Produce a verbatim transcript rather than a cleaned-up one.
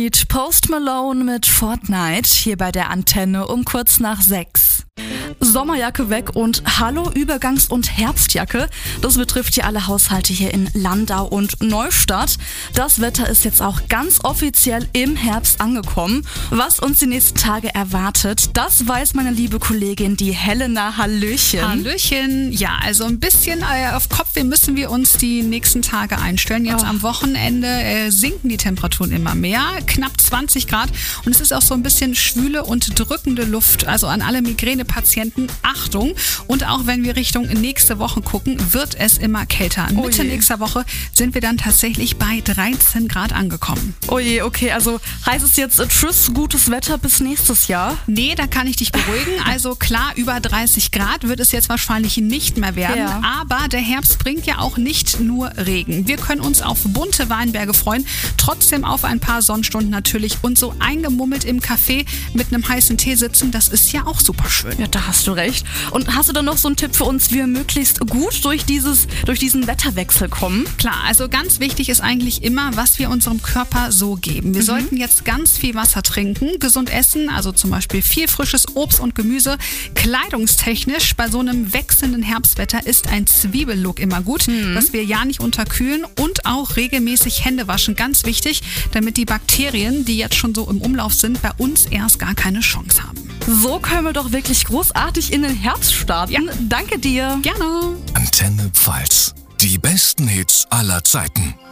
Lied Post Malone mit Fortnite hier bei der Antenne um kurz nach sechs. Sommerjacke weg und hallo Übergangs- und Herbstjacke. Das betrifft ja alle Haushalte hier in Landau und Neustadt. Das Wetter ist jetzt auch ganz offiziell im Herbst angekommen. Was uns die nächsten Tage erwartet, das weiß meine liebe Kollegin, die Helena. Hallöchen. Hallöchen. Ja, also ein bisschen äh, auf Kopfweh müssen wir uns die nächsten Tage einstellen. Jetzt Oh. am Wochenende äh, sinken die Temperaturen immer mehr, knapp zwanzig Grad. Und es ist auch so ein bisschen schwüle und drückende Luft. Also an alle Migränepatienten Achtung. Und auch wenn wir Richtung nächste Woche gucken, wird es immer kälter. Oh Mitte je. nächster Woche sind wir dann tatsächlich bei dreizehn Grad angekommen. Oh je, okay, also heißt es jetzt äh, tschüss, gutes Wetter bis nächstes Jahr? Nee, da kann ich dich beruhigen. Also klar, über dreißig Grad wird es jetzt wahrscheinlich nicht mehr werden. Ja. Aber der Herbst bringt ja auch nicht nur Regen. Wir können uns auf bunte Weinberge freuen, trotzdem auf ein paar Sonnenstunden natürlich. Und so eingemummelt im Café mit einem heißen Tee sitzen, das ist ja auch super schön. Ja, da hast du recht. Und hast du dann noch so einen Tipp für uns, wie wir möglichst gut durch, dieses, durch diesen Wetterwechsel kommen? Klar, also ganz wichtig ist eigentlich immer, was wir unserem Körper so geben. Wir sollten jetzt ganz viel Wasser trinken, gesund essen, also zum Beispiel viel frisches Obst und Gemüse. Kleidungstechnisch bei so einem wechselnden Herbstwetter ist ein Zwiebellook immer gut, dass wir ja nicht unterkühlen und auch regelmäßig Hände waschen. Ganz wichtig, damit die Bakterien, die jetzt schon so im Umlauf sind, bei uns erst gar keine Chance haben. So können wir doch wirklich großartig in den Herbst starten. Ja. Danke dir. Gerne. Antenne Pfalz. Die besten Hits aller Zeiten.